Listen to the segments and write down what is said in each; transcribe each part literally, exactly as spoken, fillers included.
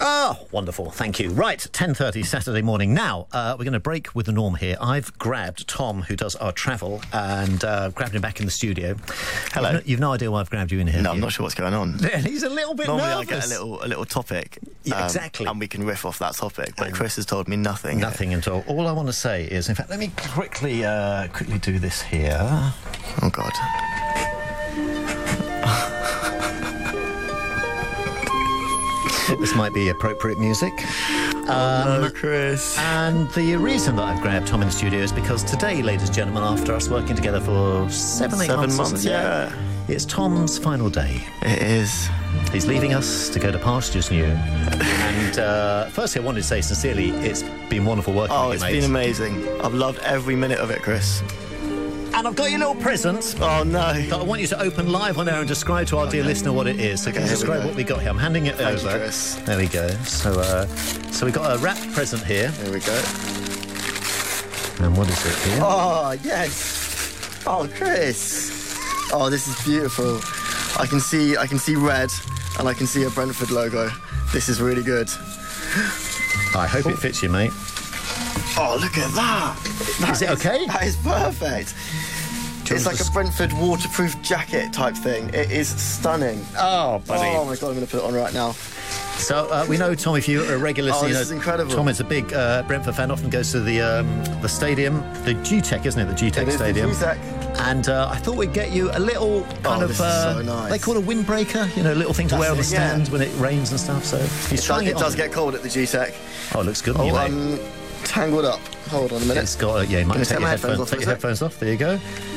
Oh, wonderful. Thank you. Right, ten thirty Saturday morning. Now, uh, we're going to break with the norm here. I've grabbed Tom, who does our travel, and uh, grabbed him back in the studio. Hello. You've no, you've no idea why I've grabbed you in here. No, I'm not sure what's going on. He's a little bit Normally nervous. I get a little a little topic. Yeah, um, exactly. And we can riff off that topic, but Um, Chris has told me nothing. Nothing at all. All I want to say is, in fact, let me quickly, uh, quickly do this here. Oh, God. This might be appropriate music. Um, oh, no, Chris. And the reason that I've grabbed Tom in the studio is because today, ladies and gentlemen, after us working together for seven, eight Seven months, months, yeah. it's Tom's final day. It is. He's leaving us to go to pastures new. And uh, firstly, I wanted to say sincerely, it's been wonderful working Oh, with it's you, mate. been amazing. I've loved every minute of it, Chris. And I've got you a little present Oh, no. that I want you to open live on air and describe to our dear listener what it is. So Okay, can you here we describe go. what we got here? I'm handing it Thank you, over. Chris. There we go. So, uh, so we got a wrapped present here. Here we go. And what is it here? Oh, yes. Oh, Chris. Oh, this is beautiful. I can see, I can see red, and I can see a Brentford logo. This is really good. I hope it fits you, mate. Oh, look at that. That Is it okay? That is perfect. you It's want like to a s- Brentford waterproof jacket type thing. It is stunning. Oh, buddy. Oh my God, I'm going to put it on right now. So uh, we know, Tom, if you're a regular, Oh, you this know, is incredible. Tom is a big uh, Brentford fan. Often goes to the um, the stadium, the G TEC, isn't it? The G TEC It is the Stadium. G TEC. And uh, I thought we'd get you a little kind Oh, of this is uh, so nice. they call it a windbreaker, you know, a little thing to That's wear on the it, yeah. stand when it rains and stuff. So he's It, does, trying it it, does on. get cold at the G TEC. Oh, it looks good on Oh, you, mate. I'm tangled up. Hold on a minute. It's got uh, yeah. You might Can I take take your my headphones, headphones off take for your a sec? headphones off. There you go.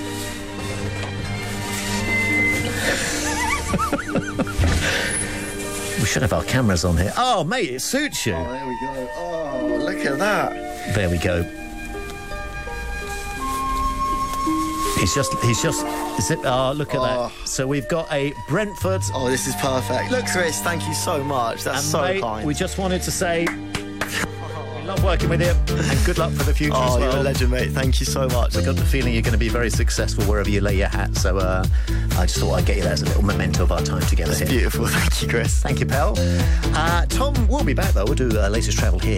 We should have our cameras on here. Oh, mate, it suits you. Oh, there we go. Oh, look at that. There we go. He's just, he's just, is it, oh, look at Oh. that. So we've got a Brentford. Oh, this is perfect. Look, Chris, thank you so much. That's And so mate, kind. we just wanted to say, we love working with you, and good luck for the future Oh, as well. you're a legend, mate. Thank you so much. I got the feeling you're going to be very successful wherever you lay your hat, so uh, I just thought I'd get you that as a little memento of our time together It's here. beautiful. Thank you, Chris. Thank you, pal. Uh, Tom will be back, though. We'll do uh, latest travel here.